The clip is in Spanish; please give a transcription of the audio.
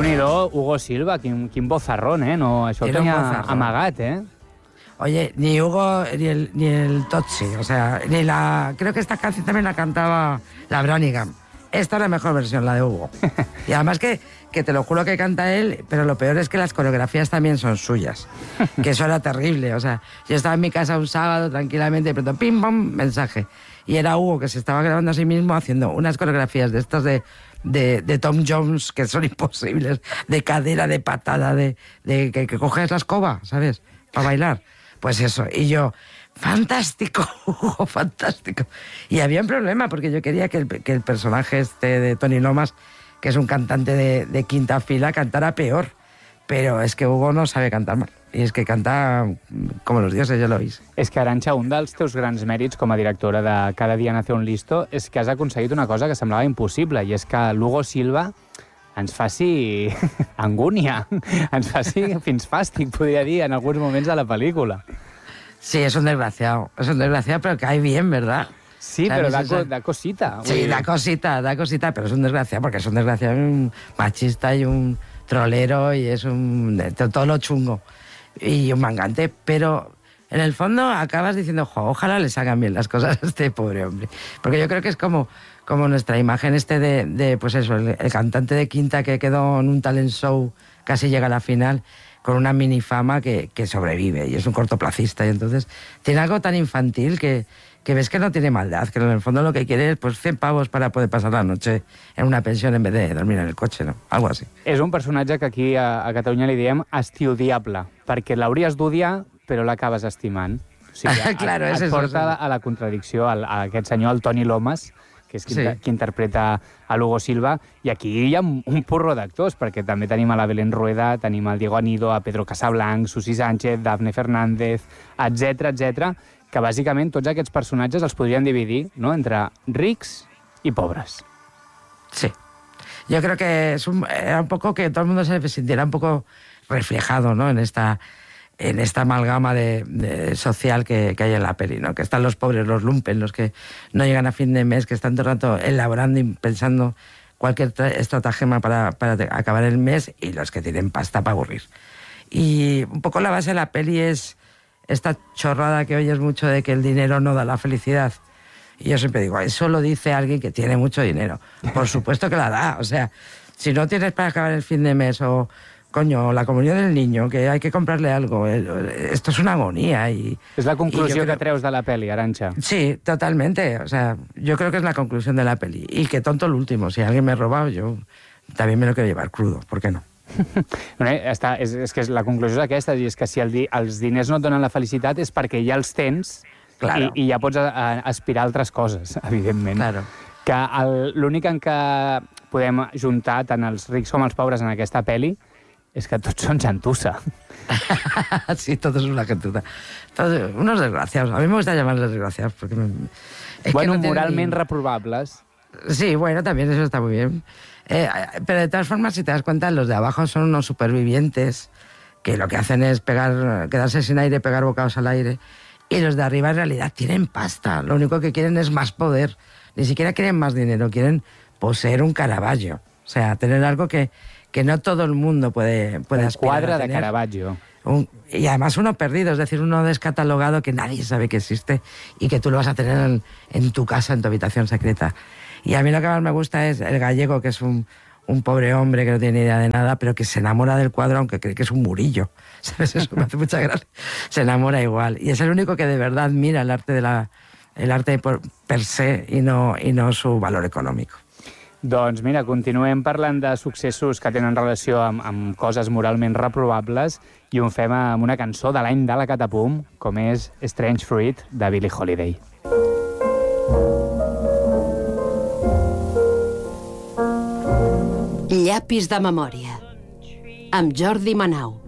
Déu-n'hi-do, Hugo Silva, quin bozarrón, no? Això ho tenia amagat, Oye, ni Hugo ni el Totsi, o sea, creo que esta canción también la cantaba la Brannigan. Esta es la mejor versión, la de Hugo. Y además que te lo juro que canta él, pero lo peor es que las coreografías también son suyas. Que eso era terrible, o sea, yo estaba en mi casa un sábado tranquilamente y de pronto pim, pam, mensaje. Y era Hugo que se estaba grabando a sí mismo haciendo unas coreografías de estas de Tom Jones que son imposibles, de cadera, de patada, de que coges la escoba, ¿sabes? Para bailar. Pues eso, y yo, fantástico, Hugo, fantástico. Y había un problema, porque yo quería que el personaje de Tony Lomas, que es un cantante de quinta fila, cantara peor. Pero es que Hugo no sabe cantar mal. I és que canta com los dioses, ja lo veis. És que, Arantxa, un dels teus grans mèrits com a directora de Cada dia nace un listo és que has aconseguit una cosa que semblava impossible, i és que l'Hugo Silva ens faci angúnia, ens faci fins fàstic, podria dir, en alguns moments de la pel·lícula. Sí, es un desgraciado, pero cae bien, ¿verdad? Sí, pero da cosita. Sí, da cosita, pero es un desgraciado, porque es un desgraciado, un machista y un trolero, y es todo lo chungo, y un mangante, pero en el fondo acabas diciendo, ojalá le salgan bien las cosas a este pobre hombre, porque yo creo que es como nuestra imagen de pues eso, el cantante de quinta que quedó en un talent show, casi llega a la final, con una minifama que sobrevive, y es un cortoplacista, y entonces tiene algo tan infantil que ves que no tiene maldad, que en el fondo lo que quiere es pues 100 pavos para poder pasar la noche en una pensión en vez de dormir en el coche, ¿no? Algo así. És un personatge que aquí a Catalunya li diem estiodiable, perquè l'hauries d'odiar, però l'acabes estimant. O sigui, claro, et porta a la contradicció a aquest senyor, el Tony Lomas, que és qui interpreta a l'Hugo Silva, i aquí hi ha un porro d'actors, perquè també tenim a la Belén Rueda, tenim al Diego Anido, a Pedro Casablanc, Susi Sánchez, Dafne Fernández, etc, que bàsicament tots aquests personatges els podrien dividir, ¿no?, entre rics i pobres. Sí. Yo creo que era un poco que todo el mundo se sintiera un poco reflejado, ¿no?, en esta amalgama social que hay en la peli, ¿no? Que están los pobres, los lumpen, los que no llegan a fin de mes, que están todo el rato elaborando y pensando cualquier estratagema para acabar el mes, y los que tienen pasta para aburrir. Y un poco la base de la peli es esta chorrada que oyes mucho de que el dinero no da la felicidad. Y yo siempre digo, eso lo dice alguien que tiene mucho dinero. Por supuesto que la da. O sea, si no tienes para acabar el fin de mes o, coño, la comunión del niño, que hay que comprarle algo, esto es una agonía. Es la conclusió que treus de la peli, Arantxa. Sí, totalmente. O sea, yo creo que es la conclusión de la peli. Y que tonto el último. Si alguien me ha robado, yo también me lo quiero llevar crudo. ¿Por qué no? És que la conclusió és aquesta, i és que si els diners no et donen la felicitat és perquè ja els tens, claro, i ja pots aspirar a altres coses, evidentment. Claro. Que l'únic en què podem juntar tant els rics com els pobres en aquesta pel·li és que tots són gentussa. Sí, todos son una gentuza. Unos desgraciados. A mí me gusta llamarles desgraciados porque... Bueno, moralment reprobables. Sí, bueno, también eso está muy bien. Pero de todas formas, si te das cuenta, los de abajo son unos supervivientes que lo que hacen es quedarse sin aire, pegar bocados al aire. Y los de arriba en realidad tienen pasta. Lo único que quieren es más poder. Ni siquiera quieren más dinero, quieren poseer un Caravaggio. O sea, tener algo que no todo el mundo puede aspirar a tener. Un cuadre de Caravaggio. Y además uno perdido, es decir, uno descatalogado que nadie sabe que existe y que tú lo vas a tener en tu casa, en tu habitación secreta. Y a mí lo que más me gusta es el gallego, que es un pobre hombre que no tiene idea de nada, pero que se enamora del cuadro aunque cree que es un murillo. ¿Sabes? Eso me hace mucha gracia. Se enamora igual. Y es el único que de verdad mira el arte per se y no su valor económico. Doncs mira, continuem parlant de successos que tenen relació amb coses moralment reprobables, i ho fem amb una cançó de l'any de la Catapum, com és Strange Fruit, de Billie Holiday. Llapis de memòria, amb Jordi Manau.